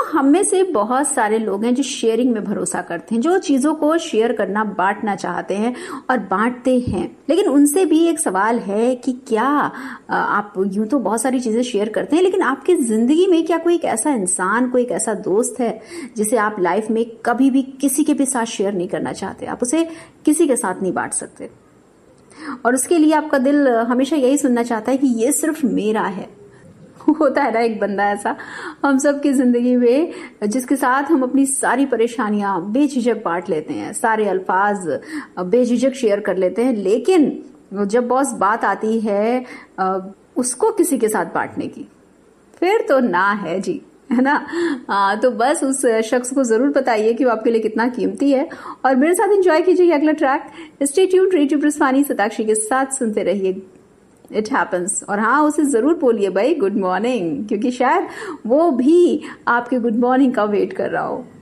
हम में से बहुत सारे लोग हैं जो शेयरिंग में भरोसा करते हैं, जो चीजों को शेयर करना, बांटना चाहते हैं और बांटते हैं। लेकिन उनसे भी एक सवाल है कि क्या आप यूं तो बहुत सारी चीजें शेयर करते हैं, लेकिन आपकी जिंदगी में क्या कोई एक ऐसा इंसान, कोई एक ऐसा दोस्त है जिसे आप लाइफ में कभी भी किसी के भी साथ शेयर नहीं करना चाहते, आप उसे किसी के साथ नहीं बांट सकते, और उसके लिए आपका दिल हमेशा यही सुनना चाहता है कि ये सिर्फ मेरा है। होता है ना एक बंदा ऐसा हम सब की जिंदगी में, जिसके साथ हम अपनी सारी परेशानियां बेझिझक बांट लेते हैं, सारे अल्फाज बेझिझक शेयर कर लेते हैं, लेकिन जब बॉस बात आती है उसको किसी के साथ बांटने की, फिर तो ना है जी, है ना। तो बस उस शख्स को जरूर बताइए कि वो आपके लिए कितना कीमती है, और मेरे साथ एंजॉय कीजिए अगला track. Stay tuned, radio ब्रिस्वानी Satakshi के साथ सुनते रहिए इट हैपन्स। और हाँ, उसे जरूर बोलिए भाई गुड मॉर्निंग, क्योंकि शायद वो भी आपके गुड मॉर्निंग का वेट कर रहा हो।